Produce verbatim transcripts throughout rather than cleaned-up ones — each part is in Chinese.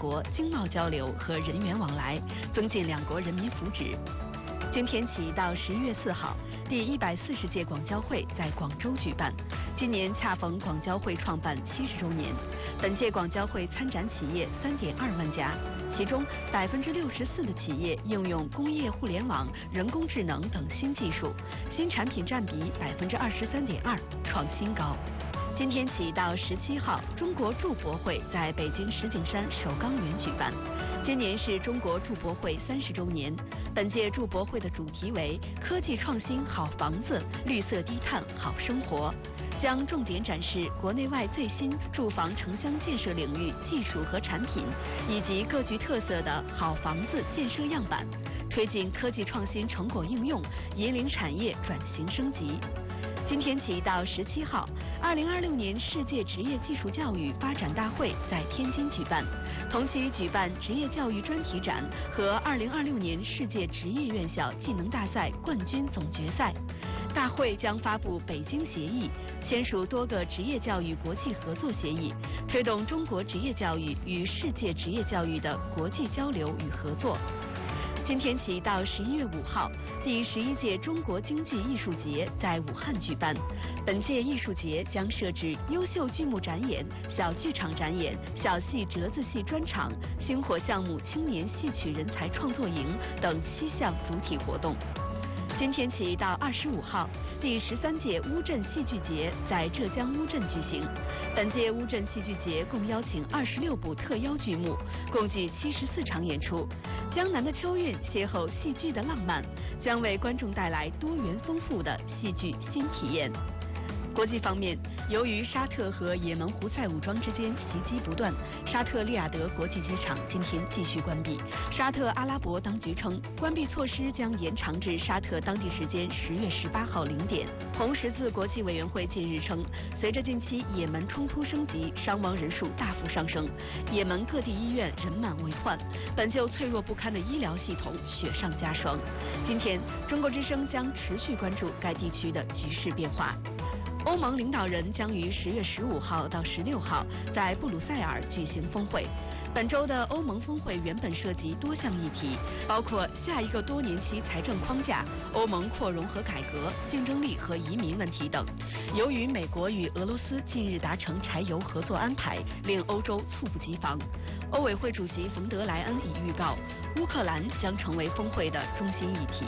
国经贸交流和人员往来，增进两国人民福祉。今天起到十一月四号，第一百四十届广交会在广州举办。今年恰逢广交会创办七十周年，本届广交会参展企业三点二万家，其中百分之六十四的企业应用工业互联网、人工智能等新技术，新产品占比百分之二十三点二，创新高。今天起到十七号，中国筑博会在北京石景山首钢园举办。今年是中国筑博会三十周年，本届筑博会的主题为“科技创新好房子，绿色低碳好生活”，将重点展示国内外最新住房城乡建设领域技术和产品，以及各具特色的好房子建设样板，推进科技创新成果应用，引领产业转型升级。今天起到十七号，二零二六年世界职业技术教育发展大会在天津举办，同期举办职业教育专题展和二零二六年世界职业院校技能大赛冠军总决赛。大会将发布北京协议，签署多个职业教育国际合作协议，推动中国职业教育与世界职业教育的国际交流与合作。今天起到十一月五号，第十一届中国经济艺术节在武汉举办。本届艺术节将设置优秀剧目展演、小剧场展演、小戏折子戏专场、星火项目青年戏曲人才创作营等七项主体活动。今天起到二十五号，第十三届乌镇戏剧节在浙江乌镇举行。本届乌镇戏剧节共邀请二十六部特邀剧目，共计七十四场演出。江南的秋韵邂逅戏剧的浪漫，将为观众带来多元丰富的戏剧新体验。国际方面，由于沙特和也门胡塞武装之间袭击不断，沙特利雅得国际机场今天继续关闭。沙特阿拉伯当局称，关闭措施将延长至沙特当地时间十月十八号零点。红十字国际委员会近日称，随着近期也门冲突升级，伤亡人数大幅上升，也门各地医院人满为患，本就脆弱不堪的医疗系统雪上加霜。今天，中国之声将持续关注该地区的局势变化。欧盟领导人将于十月十五号到十六号在布鲁塞尔举行峰会。本周的欧盟峰会原本涉及多项议题，包括下一个多年期财政框架、欧盟扩容和改革、竞争力和移民问题等。由于美国与俄罗斯近日达成柴油合作安排，令欧洲猝不及防。欧委会主席冯德莱恩已预告，乌克兰将成为峰会的中心议题。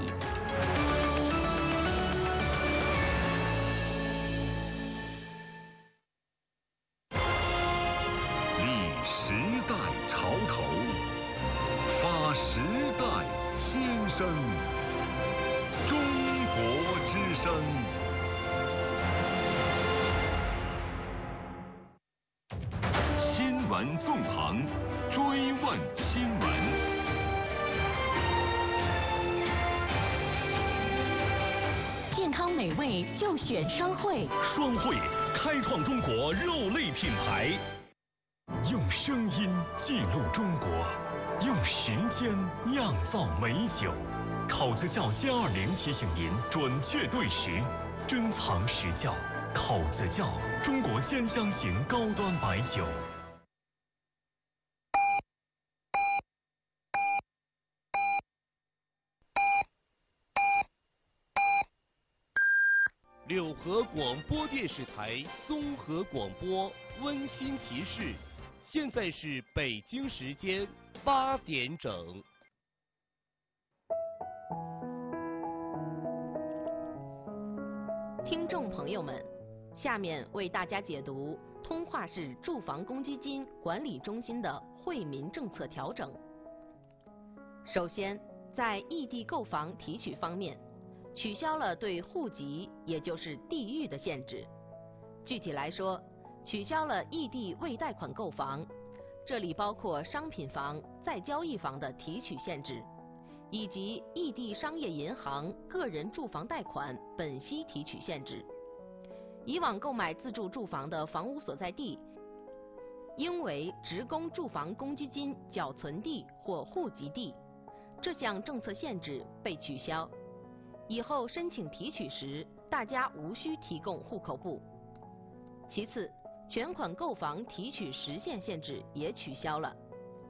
声，中国之声。新闻纵横，追问新闻。 健康美味就选双汇， 双汇开创中国肉类品牌，用声音记录中国。用时间酿造美酒，口子窖歼二零提醒您准确对时，珍藏实窖。口子窖，中国尖香型高端白酒。 柳河广播电视台综合广播温馨提示：现在是北京时间八点整。 听众朋友们，下面为大家解读通化市住房公积金管理中心的惠民政策调整。首先，在异地购房提取方面，取消了对户籍，也就是地域的限制。具体来说，取消了异地未贷款购房，这里包括商品房、再交易房的提取限制，以及异地商业银行个人住房贷款本息提取限制。以往购买自住住房的房屋所在地应为职工住房公积金缴存地或户籍地，这项政策限制被取消。以后申请提取时，大家无需提供户口簿。其次，全款购房提取时限限制也取消了。